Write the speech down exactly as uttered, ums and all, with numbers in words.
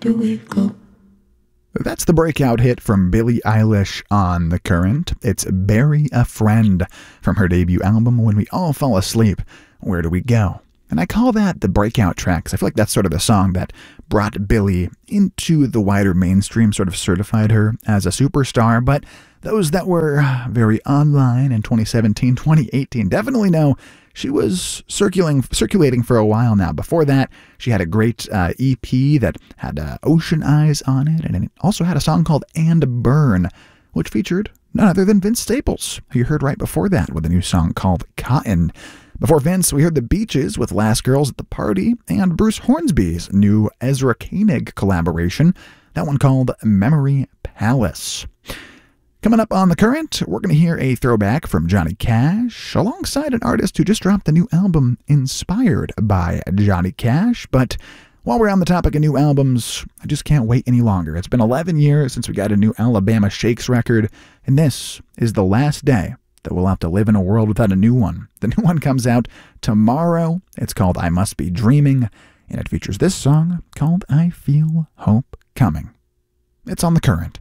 do we go? That's the breakout hit from Billie Eilish on The Current. It's Bury a Friend from her debut album, When We All Fall Asleep, Where Do We Go? And I call that the breakout track because I feel like that's sort of the song that brought Billie into the wider mainstream, sort of certified her as a superstar. But those that were very online in twenty seventeen, twenty eighteen definitely know she was circulating circulating for a while now. Before that, she had a great uh, E P that had uh, Ocean Eyes on it, and it also had a song called And Burn, which featured none other than Vince Staples, who you heard right before that with a new song called Cotton. Before Vince, we heard the Beaches with Last Girls at the Party and Bruce Hornsby's new Ezra Koenig collaboration, that one called Memory Palace. Coming up on The Current, we're going to hear a throwback from Johnny Cash alongside an artist who just dropped the new album inspired by Johnny Cash. But while we're on the topic of new albums, I just can't wait any longer. It's been eleven years since we got a new Alabama Shakes record, and this is the last day that we'll have to live in a world without a new one. The new one comes out tomorrow. It's called I Must Be Dreaming, and it features this song called I Feel Hope Coming. It's on The Current.